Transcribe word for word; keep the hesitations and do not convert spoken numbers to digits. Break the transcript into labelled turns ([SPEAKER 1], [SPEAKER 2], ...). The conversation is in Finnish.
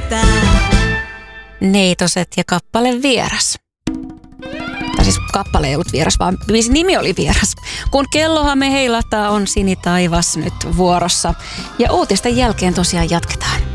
[SPEAKER 1] Neitoset ja kappale Vieras. Tai siis kappale ei ollut vieras, vaan biisin nimi oli Vieras. Kun kellohamme heilahtaa, on Sini Taivas nyt vuorossa. Ja uutisten jälkeen tosiaan jatketaan.